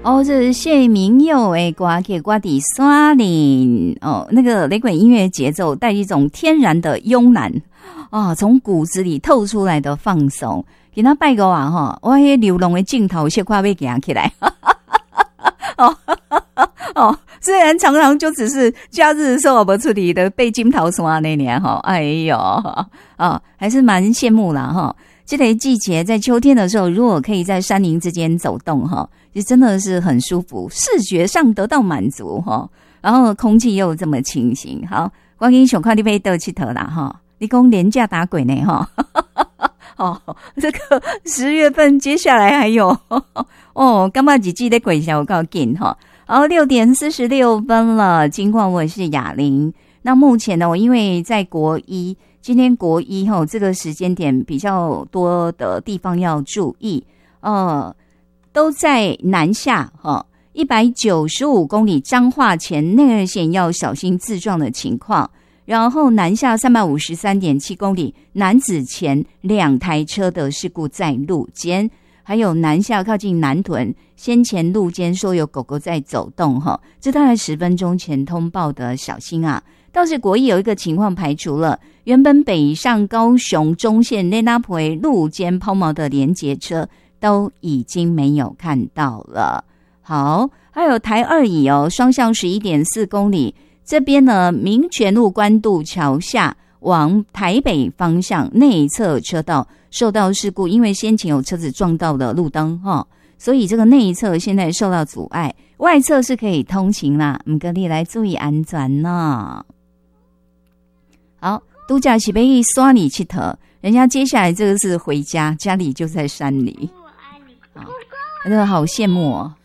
哦，这是谢明佑诶，歌给我的山林哦，那个雷鬼音乐节奏带一种天然的慵懒哦，从骨子里透出来的放松。给他拜个啊哈，我迄流浪的镜头小快被给他起来，哦，虽然常常就只是假日的时候不处理的被金桃山那年哈，哎呦哦，还是蛮羡慕啦哈。这个季节在秋天的时候，如果可以在山林之间走动哈，就真的是很舒服，视觉上得到满足哈，然后空气又这么清新。好，我给你想看你被倒佚佗啦哈，你讲连假打鬼呢哈。哦，这个10月份接下来还有哦，刚把几季的鬼小告紧哈。然后6点46分了，金矿我是雅玲。那目前呢，我因为在国一，今天国一哈，这个时间点比较多的地方要注意，都在南下哈，195公里彰化前内二线要小心自撞的情况。然后南下353.7公里，楠梓前2台车的事故在路肩，还有南下靠近南屯，先前路肩说有狗狗在走动哈，这大概10分钟前通报的，小心啊。倒是国一有一个情况排除了，原本北上高雄中线内拉培路肩抛锚的连结车都已经没有看到了。好，还有台2乙双向11.4公里。这边呢，民权路关渡桥下往台北方向内侧车道受到事故，因为先前有车子撞到了路灯所以这个内侧现在受到阻碍，外侧是可以通行啦，不过你来注意安全呢。好，度假是被山里佚佗，人家接下来这个是回家，家里就在山里，这个好羡慕哦。